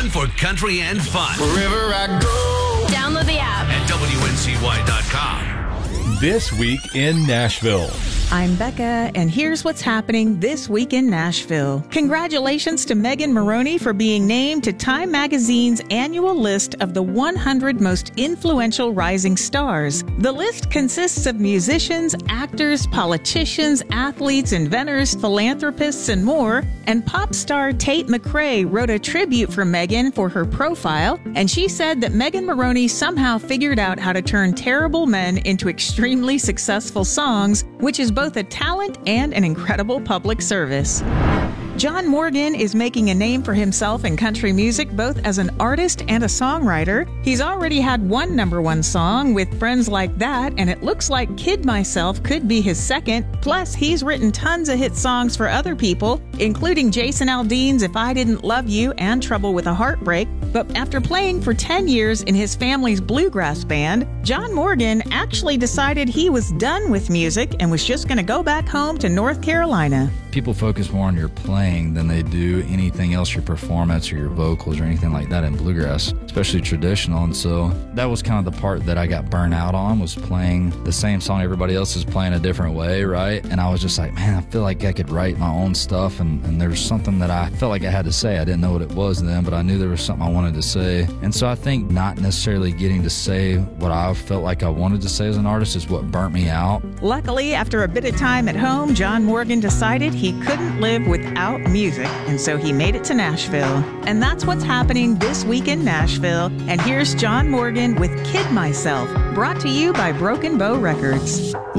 one for country and fun. Wherever I go. Download the app At WNCY.com. This Week in Nashville. I'm Becca, and here's what's happening this week in Nashville. Congratulations to Megan Moroney for being named to Time Magazine's annual list of the 100 most influential rising stars. The list consists of musicians, actors, politicians, athletes, inventors, philanthropists, and more. And pop star Tate McRae wrote a tribute for Megan for her profile, and she said that Megan Moroney somehow figured out how to turn terrible men into extremely successful songs, which is both a talent and an incredible public service. John Morgan is making a name for himself in country music, both as an artist and a songwriter. He's already had one #1 song with Friends Like That, and it looks like Kid Myself could be his second. Plus, he's written tons of hit songs for other people, including Jason Aldean's If I Didn't Love You and Trouble with a Heartbreak. But after playing for 10 years in his family's bluegrass band, John Morgan actually decided he was done with music and was just going to go back home to North Carolina. People focus more on your playing than they do anything else, your performance or your vocals or anything like that in bluegrass, especially traditional. And so that was kind of the part that I got burnt out on, was playing the same song everybody else is playing a different way, right? And I was just like, man, I feel like I could write my own stuff, and there was something that I felt like I had to say. I didn't know what it was then, but I knew there was something I wanted to say. And so I think not necessarily getting to say what I felt like I wanted to say as an artist is what burnt me out. Luckily, after a bit of time at home, John Morgan decided he couldn't live without music, and so he made it to Nashville. And that's what's happening this week in Nashville. And here's John Morgan with Kid Myself, brought to you by Broken Bow Records.